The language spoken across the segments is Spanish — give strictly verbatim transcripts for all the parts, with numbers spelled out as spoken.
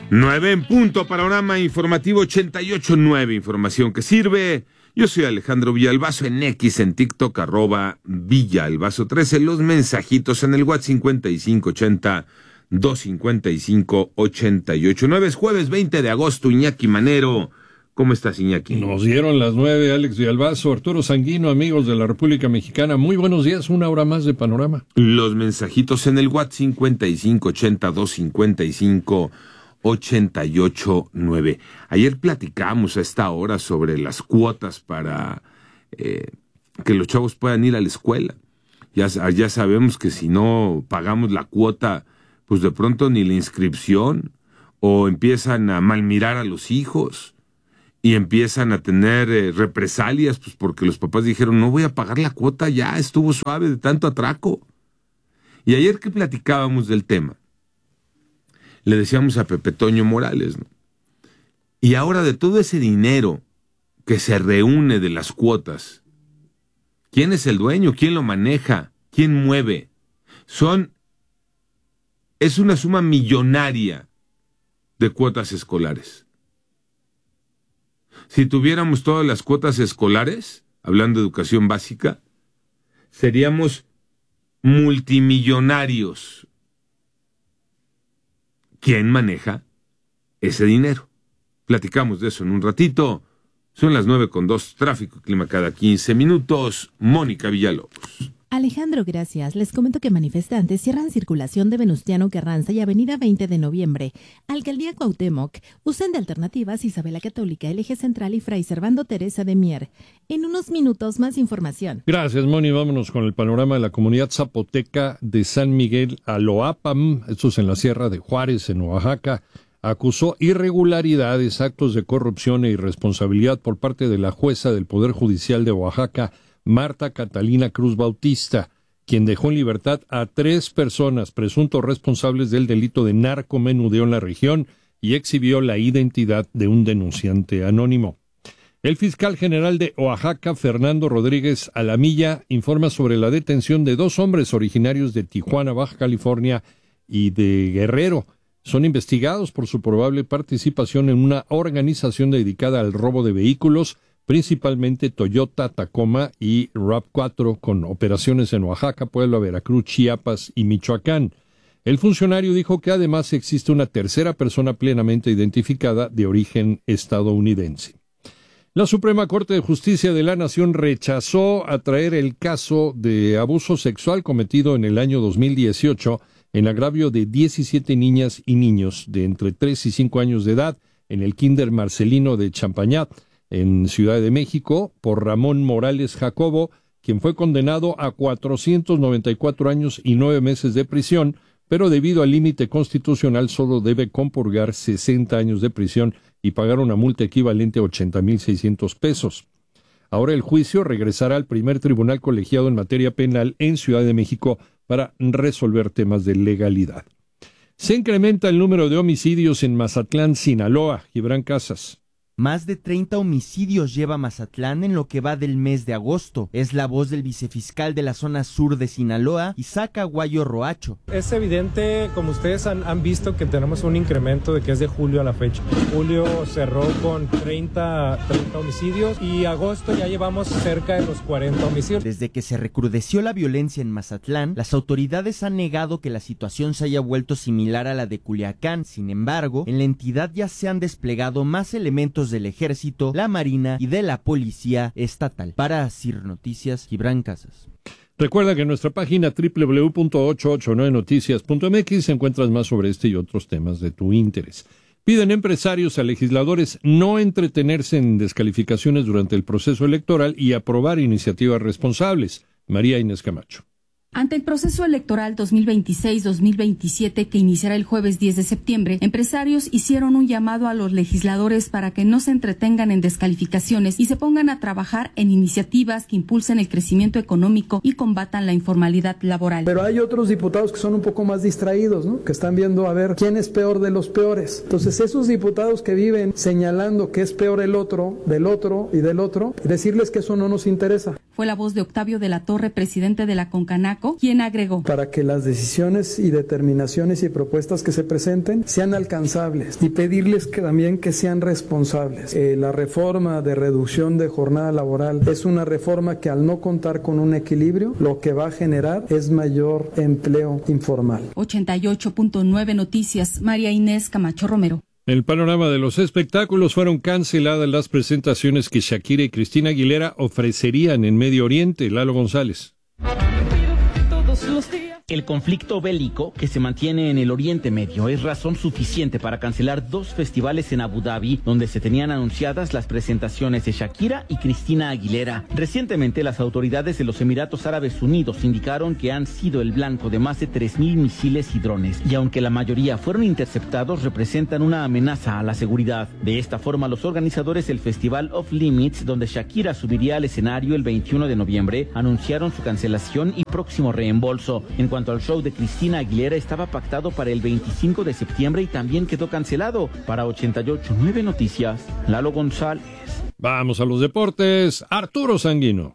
Nueve en punto, panorama informativo ochenta y ocho punto nueve, información que sirve. Yo soy Alejandro Villalbazo, en X, en TikTok, arroba Villalbazo trece, los mensajitos en el WhatsApp cincuenta y cinco ochenta, doscientos cincuenta y cinco, ochenta y ocho nueve. Es jueves veinte de agosto, Iñaki Manero. ¿Cómo estás, Iñaki? Nos dieron las nueve, Alex Villalbazo, Arturo Sanguino, amigos de la República Mexicana. Muy buenos días, una hora más de panorama. Los mensajitos en el WhatsApp cincuenta y cinco ochenta, doscientos cincuenta y cinco, ochenta y ocho nueve. Ayer platicamos a esta hora sobre las cuotas para eh, que los chavos puedan ir a la escuela. Ya, ya sabemos que si no pagamos la cuota, pues de pronto ni la inscripción, o empiezan a malmirar a los hijos y empiezan a tener eh, represalias, pues porque los papás dijeron, no voy a pagar la cuota, ya estuvo suave de tanto atraco. Y ayer que platicábamos del tema, le decíamos a Pepe Toño Morales, ¿no? Y ahora de todo ese dinero que se reúne de las cuotas, ¿quién es el dueño? ¿Quién lo maneja? ¿Quién mueve? Son, es una suma millonaria de cuotas escolares. Si tuviéramos todas las cuotas escolares, hablando de educación básica, seríamos multimillonarios. ¿Quién maneja ese dinero? Platicamos de eso en un ratito. Son las nueve con dos, tráfico y clima cada quince minutos. Mónica Villalobos. Alejandro, gracias. Les comento que manifestantes cierran circulación de Venustiano Carranza y Avenida veinte de noviembre. Alcaldía Cuauhtémoc usan de alternativas Isabela Católica, el Eje Central y Fray Servando Teresa de Mier. En unos minutos más información. Gracias, Moni. Vámonos con el panorama de la comunidad zapoteca de San Miguel Aloápam, esto es en la Sierra de Juárez, en Oaxaca. Acusó irregularidades, actos de corrupción e irresponsabilidad por parte de la jueza del Poder Judicial de Oaxaca, Marta Catalina Cruz Bautista, quien dejó en libertad a tres personas presuntos responsables del delito de narcomenudeo en la región y exhibió la identidad de un denunciante anónimo. El fiscal general de Oaxaca, Fernando Rodríguez Alamilla, informa sobre la detención de dos hombres originarios de Tijuana, Baja California y de Guerrero. Son investigados por su probable participación en una organización dedicada al robo de vehículos, principalmente Toyota, Tacoma y RAV cuatro, con operaciones en Oaxaca, Puebla, Veracruz, Chiapas y Michoacán. El funcionario dijo que además existe una tercera persona plenamente identificada de origen estadounidense. La Suprema Corte de Justicia de la Nación rechazó atraer el caso de abuso sexual cometido en el año dos mil dieciocho en agravio de diecisiete niñas y niños de entre tres y cinco años de edad en el Kinder Marcelino de Champañat, en Ciudad de México, por Ramón Morales Jacobo, quien fue condenado a cuatrocientos noventa y cuatro años y nueve meses de prisión, pero debido al límite constitucional solo debe compurgar sesenta años de prisión y pagar una multa equivalente a ochenta mil seiscientos pesos. Ahora el juicio regresará al primer tribunal colegiado en materia penal en Ciudad de México para resolver temas de legalidad. Se incrementa el número de homicidios en Mazatlán, Sinaloa. Gibran Casas. Más de treinta homicidios lleva Mazatlán en lo que va del mes de agosto. Es la voz del vicefiscal de la zona sur de Sinaloa, Isaac Aguayo Roacho. Es evidente, como ustedes han, han visto, que tenemos un incremento de que es de julio a la fecha. Julio cerró con treinta, treinta homicidios y agosto ya llevamos cerca de los cuarenta homicidios. Desde que se recrudeció la violencia en Mazatlán, las autoridades han negado que la situación se haya vuelto similar a la de Culiacán. Sin embargo, en la entidad ya se han desplegado más elementos del Ejército, la Marina y de la Policía Estatal. Para Cir Noticias, Gibran Casas. Recuerda que en nuestra página doble u doble u doble u punto ochocientos ochenta y nueve noticias punto m x encuentras más sobre este y otros temas de tu interés. Piden empresarios a legisladores no entretenerse en descalificaciones durante el proceso electoral y aprobar iniciativas responsables. María Inés Camacho. Ante el proceso electoral dos mil veintiséis dos mil veintisiete que iniciará el jueves diez de septiembre, empresarios hicieron un llamado a los legisladores para que no se entretengan en descalificaciones y se pongan a trabajar en iniciativas que impulsen el crecimiento económico y combatan la informalidad laboral. Pero hay otros diputados que son un poco más distraídos, ¿no? Que están viendo a ver quién es peor de los peores. Entonces, esos diputados que viven señalando que es peor el otro, del otro y del otro, decirles que eso no nos interesa. Fue la voz de Octavio de la Torre, presidente de la Concanaco, quien agregó: para que las decisiones y determinaciones y propuestas que se presenten sean alcanzables y pedirles que también que sean responsables. Eh, la reforma de reducción de jornada laboral es una reforma que, al no contar con un equilibrio, lo que va a generar es mayor empleo informal. ochenta y ocho punto nueve Noticias, María Inés Camacho Romero. En el panorama de los espectáculos, fueron canceladas las presentaciones que Shakira y Cristina Aguilera ofrecerían en Medio Oriente. Lalo González. El conflicto bélico que se mantiene en el Oriente Medio es razón suficiente para cancelar dos festivales en Abu Dhabi, donde se tenían anunciadas las presentaciones de Shakira y Cristina Aguilera. Recientemente, las autoridades de los Emiratos Árabes Unidos indicaron que han sido el blanco de más de tres mil misiles y drones, y aunque la mayoría fueron interceptados, representan una amenaza a la seguridad. De esta forma, los organizadores del Festival Off Limits, donde Shakira subiría al escenario el veintiuno de noviembre, anunciaron su cancelación y próximo reembolso. En cuanto al show de Cristina Aguilera, estaba pactado para el veinticinco de septiembre y también quedó cancelado. Para ochenta y ocho punto nueve Noticias, Lalo González. Vamos a los deportes. Arturo Sanguino.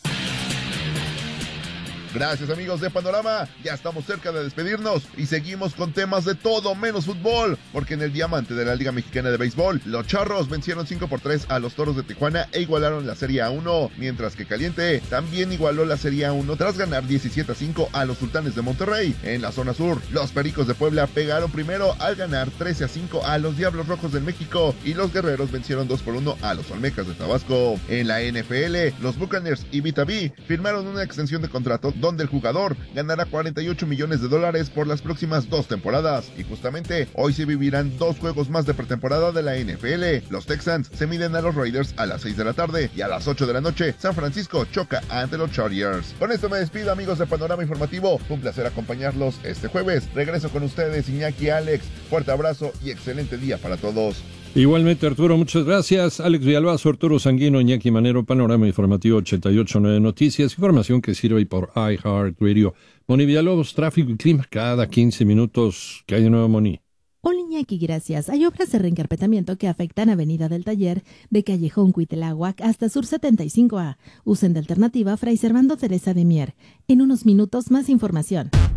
Gracias, amigos de Panorama, ya estamos cerca de despedirnos y seguimos con temas de todo menos fútbol, porque en el diamante de la Liga Mexicana de Béisbol, los Charros vencieron cinco por tres a los Toros de Tijuana e igualaron la Serie A uno, mientras que Caliente también igualó la Serie A uno tras ganar diecisiete a cinco a los Sultanes de Monterrey. En la zona sur, los Pericos de Puebla pegaron primero al ganar trece a cinco a los Diablos Rojos del México y los Guerreros vencieron dos por uno a los Olmecas de Tabasco. En la N F L, los Buccaneers y Vita B firmaron una extensión de contrato donde el jugador ganará cuarenta y ocho millones de dólares por las próximas dos temporadas. Y justamente hoy se vivirán dos juegos más de pretemporada de la N F L. Los Texans se miden a los Raiders a las seis de la tarde y a las ocho de la noche San Francisco choca ante los Chargers. Con esto me despido, amigos de Panorama Informativo. Fue un placer acompañarlos este jueves. Regreso con ustedes, Iñaki y Alex. Fuerte abrazo y excelente día para todos. Igualmente, Arturo, muchas gracias. Alex Villalbazo, Arturo Sanguino, Iñaki Manero, Panorama Informativo ochenta y ocho punto nueve Noticias, información que sirve por iHeartRadio. Moni Villalobos, tráfico y clima cada quince minutos. ¿Qué hay de nuevo, Moni? Hola, Iñaki, gracias. Hay obras de reencarpetamiento que afectan Avenida del Taller de Callejón Cuitláhuac hasta Sur setenta y cinco A. Usen de alternativa Fray Servando Teresa de Mier. En unos minutos, más información.